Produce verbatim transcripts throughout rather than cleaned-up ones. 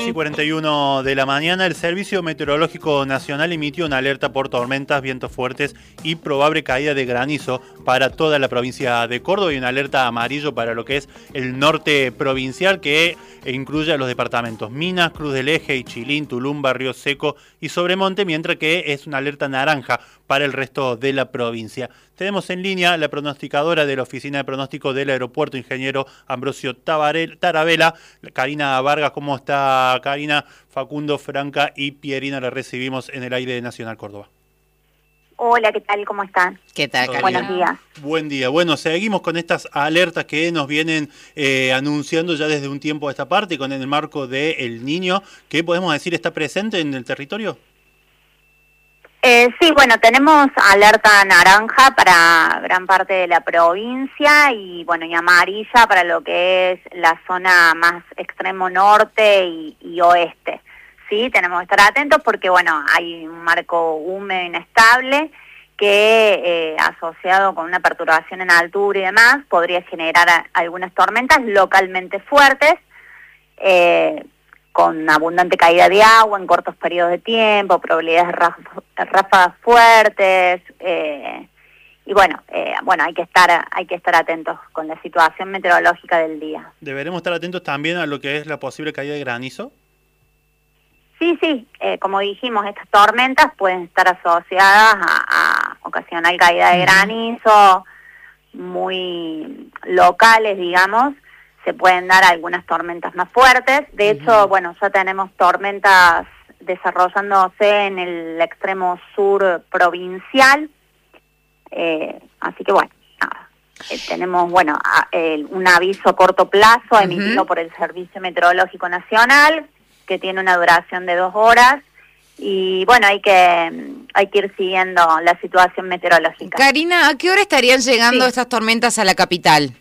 y cuarenta y uno de la mañana, el Servicio Meteorológico Nacional emitió una alerta por tormentas, vientos fuertes y probable caída de granizo para toda la provincia de Córdoba, y una alerta amarillo para lo que es el norte provincial, que incluye a los departamentos Minas, Cruz del Eje, Ichilín, Tulumba, Río Seco y Sobremonte, mientras que es una alerta naranja para el resto de la provincia. Tenemos en línea la pronosticadora de la Oficina de Pronóstico del Aeropuerto, ingeniero Ambrosio Tarabella, Karina Vargas. ¿Cómo está, Karina? Facundo, Franca y Pierina la recibimos en el aire de Nacional Córdoba. Hola, ¿qué tal? ¿Cómo están? ¿Qué tal, Karina? Buenos días. Buen día. Bueno, seguimos con estas alertas que nos vienen eh, anunciando ya desde un tiempo a esta parte, con el marco de El Niño. ¿Qué podemos decir está presente en el territorio? Eh, sí, bueno, tenemos alerta naranja para gran parte de la provincia y bueno, y amarilla para lo que es la zona más extremo norte y, y oeste. Sí, tenemos que estar atentos porque bueno, hay un marco húmedo inestable que eh, asociado con una perturbación en altura y demás podría generar a, algunas tormentas localmente fuertes, eh, con abundante caída de agua en cortos periodos de tiempo, probabilidades de ráfagas fuertes, eh, y bueno, eh, bueno, hay que estar, hay que estar atentos con la situación meteorológica del día. ¿Deberemos estar atentos también a lo que es la posible caída de granizo? Sí, sí, eh, como dijimos, estas tormentas pueden estar asociadas a, a ocasional caída de granizo, muy locales, digamos. Se pueden dar algunas tormentas más fuertes. De hecho, bueno, ya tenemos tormentas desarrollándose en el extremo sur provincial. Eh, así que bueno, nada. Eh, tenemos bueno a, eh, un aviso a corto plazo emitido uh-huh. por el Servicio Meteorológico Nacional, que tiene una duración de dos horas. Y bueno, hay que hay que ir siguiendo la situación meteorológica. Karina, ¿a qué hora estarían llegando sí. estas tormentas a la capital?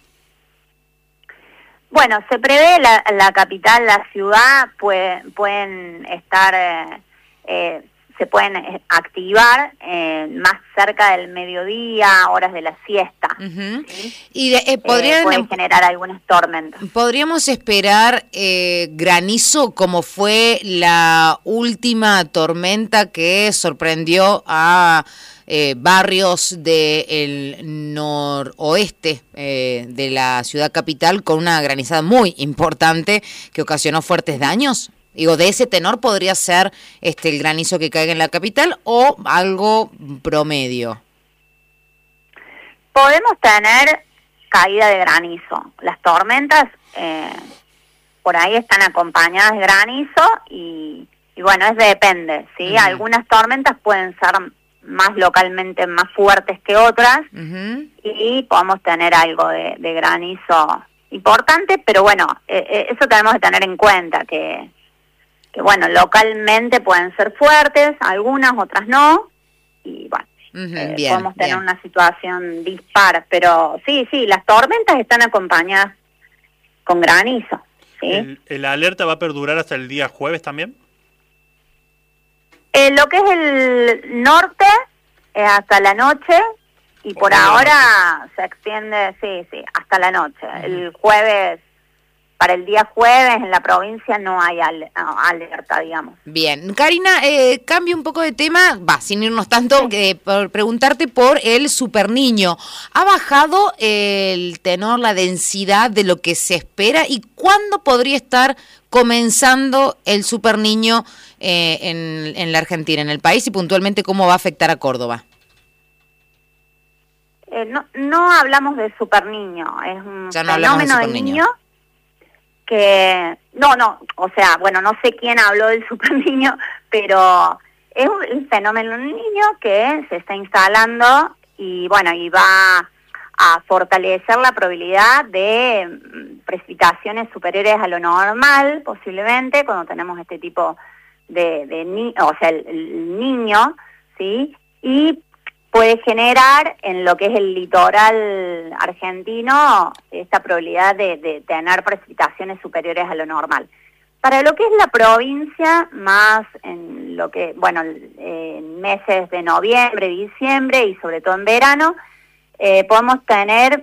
Bueno, se prevé la, la capital, la ciudad, puede, pueden estar, eh, eh, se pueden activar eh, más cerca del mediodía, horas de la siesta. Uh-huh. ¿Sí? Y de, eh, podrían, eh, pueden generar algunas tormentas. ¿Podríamos esperar eh, granizo como fue la última tormenta que sorprendió a Eh, barrios del noroeste eh, de la ciudad capital, con una granizada muy importante que ocasionó fuertes daños? Digo, ¿de ese tenor podría ser este el granizo que caiga en la capital o algo promedio? Podemos tener caída de granizo. Las tormentas eh, por ahí están acompañadas de granizo y, y bueno, es depende, ¿sí? Uh-huh. Algunas tormentas pueden ser más localmente más fuertes que otras, uh-huh. y podemos tener algo de, de granizo importante, pero bueno, eh, eso tenemos que tener en cuenta, que, que bueno, localmente pueden ser fuertes, algunas, otras no, y bueno, uh-huh, eh, bien, podemos tener bien. una situación dispar, pero sí, sí, las tormentas están acompañadas con granizo, ¿sí? ¿El, el alerta va a perdurar hasta el día jueves también? Eh, lo que es el norte eh, hasta la noche y por ahora noche. se extiende, sí, sí, hasta la noche. Uh-huh. El jueves, para el día jueves en la provincia no hay al, alerta, digamos. Bien, Karina, eh, cambio un poco de tema, va, sin irnos tanto, sí. eh, por preguntarte por el superniño. ¿Ha bajado el tenor, la densidad de lo que se espera y cuándo podría estar comenzando el superniño eh, en, en la Argentina, en el país, y puntualmente cómo va a afectar a Córdoba? Eh, no, no hablamos de superniño, es un ya no fenómeno de, de niño que, no, no, o sea, bueno, no sé quién habló del superniño, pero es un, un fenómeno de niño que se está instalando y bueno, y va a fortalecer la probabilidad de precipitaciones superiores a lo normal, posiblemente, cuando tenemos este tipo de, de ni o sea, el, el niño, ¿sí? Y puede generar en lo que es el litoral argentino esta probabilidad de, de tener precipitaciones superiores a lo normal. Para lo que es la provincia, más en lo que, bueno, en meses de noviembre, diciembre y sobre todo en verano, eh, podemos tener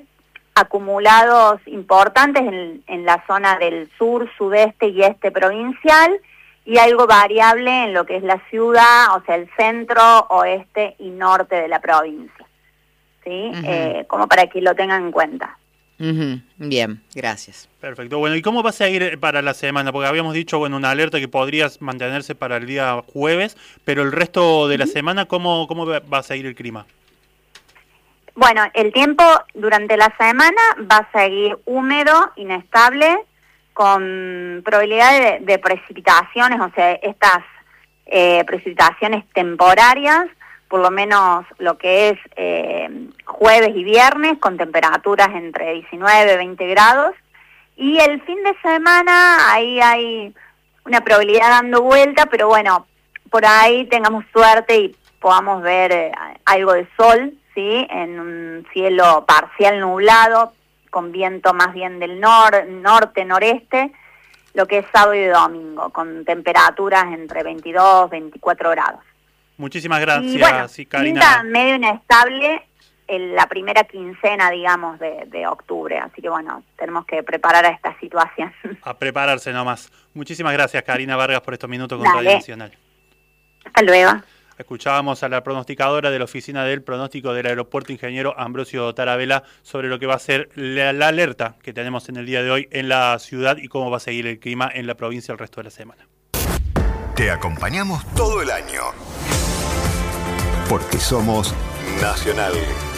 acumulados importantes en, en la zona del sur, sudeste y este provincial, y algo variable en lo que es la ciudad, o sea, el centro, oeste y norte de la provincia, ¿sí? Uh-huh. Eh, como para que lo tengan en cuenta. Uh-huh. Bien, gracias. Perfecto. Bueno, ¿y cómo va a seguir para la semana? Porque habíamos dicho, bueno, una alerta que podría mantenerse para el día jueves, pero el resto de la uh-huh. semana, ¿cómo, cómo va a seguir el clima? Bueno, el tiempo durante la semana va a seguir húmedo, inestable, con probabilidad de, de precipitaciones, o sea, estas eh, precipitaciones temporarias, por lo menos lo que es eh, jueves y viernes, con temperaturas entre diecinueve y veinte grados, y el fin de semana ahí hay una probabilidad dando vuelta, pero bueno, por ahí tengamos suerte y podamos ver eh, algo de sol, ¿sí? En un cielo parcial nublado, con viento más bien del nor, norte, noreste, lo que es sábado y domingo, con temperaturas entre veintidós, veinticuatro grados. Muchísimas gracias, y bueno, sí, Karina. Medio inestable en la primera quincena, digamos, de, de octubre, así que bueno, tenemos que preparar a esta situación. A prepararse nomás. Muchísimas gracias, Karina Vargas, por estos minutos con Radio Nacional. Hasta luego. Escuchábamos a la pronosticadora de la Oficina del Pronóstico del Aeropuerto, ingeniero Ambrosio Tarabella, sobre lo que va a ser la, la alerta que tenemos en el día de hoy en la ciudad y cómo va a seguir el clima en la provincia el resto de la semana. Te acompañamos todo el año, porque somos Nacional.